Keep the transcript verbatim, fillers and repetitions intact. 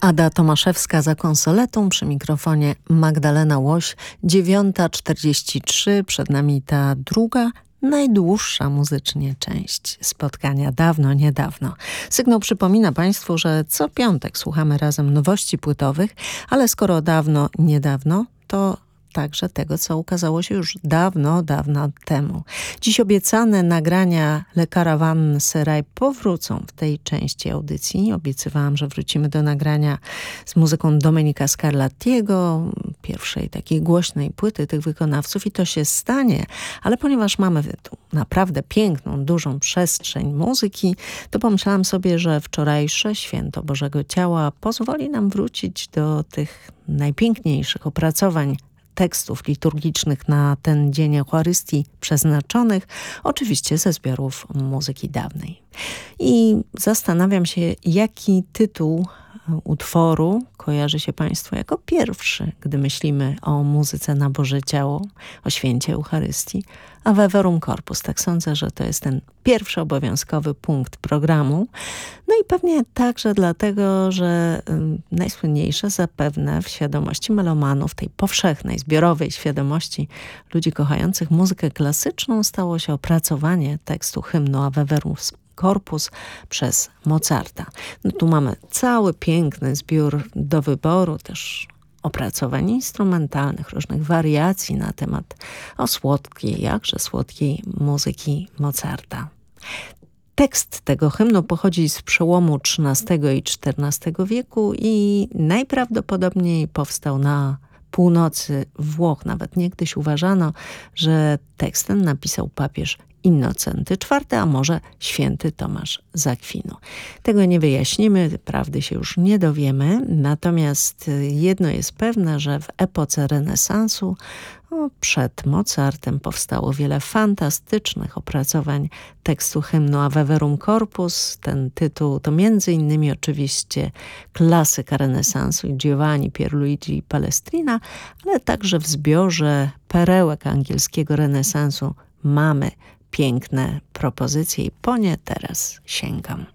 Ada Tomaszewska za konsoletą, przy mikrofonie Magdalena Łoś. dziewiąta czterdzieści trzy, przed nami ta druga, najdłuższa muzycznie część spotkania. Dawno, niedawno. Sygnał przypomina Państwu, że co piątek słuchamy razem nowości płytowych, ale skoro dawno, niedawno, to także tego, co ukazało się już dawno, dawno temu. Dziś obiecane nagrania Le Caravan Serail powrócą w tej części audycji. Obiecywałam, że wrócimy do nagrania z muzyką Domenica Scarlattiego, pierwszej takiej głośnej płyty tych wykonawców, i to się stanie, ale ponieważ mamy tu naprawdę piękną, dużą przestrzeń muzyki, to pomyślałam sobie, że wczorajsze Święto Bożego Ciała pozwoli nam wrócić do tych najpiękniejszych opracowań tekstów liturgicznych na ten dzień Eucharystii przeznaczonych, oczywiście ze zbiorów muzyki dawnej. I zastanawiam się, jaki tytuł utworu kojarzy się Państwu jako pierwszy, gdy myślimy o muzyce na Boże Ciało, o święcie Eucharystii, a Veverum Corpus. Tak sądzę, że to jest ten pierwszy obowiązkowy punkt programu. No i pewnie także dlatego, że um, najsłynniejsze zapewne w świadomości melomanów, tej powszechnej, zbiorowej świadomości ludzi kochających muzykę klasyczną, stało się opracowanie tekstu hymnu A Veverum Corpus przez Mozarta. No tu mamy cały piękny zbiór do wyboru, też opracowań instrumentalnych, różnych wariacji na temat o słodkiej, jakże słodkiej muzyki Mozarta. Tekst tego hymnu pochodzi z przełomu trzynastego i czternastego wieku i najprawdopodobniej powstał na północy Włoch. Nawet niegdyś uważano, że tekst ten napisał papież Innocenty czwarty, a może święty Tomasz z Akwinu. Tego nie wyjaśnimy, prawdy się już nie dowiemy, natomiast jedno jest pewne, że w epoce renesansu, no, przed Mozartem, powstało wiele fantastycznych opracowań tekstu hymnu A Veverum Corpus. Ten tytuł to między innymi oczywiście klasyka renesansu Giovanni Pierluigi Palestrina, ale także w zbiorze perełek angielskiego renesansu mamy piękne propozycje i po nie teraz sięgam.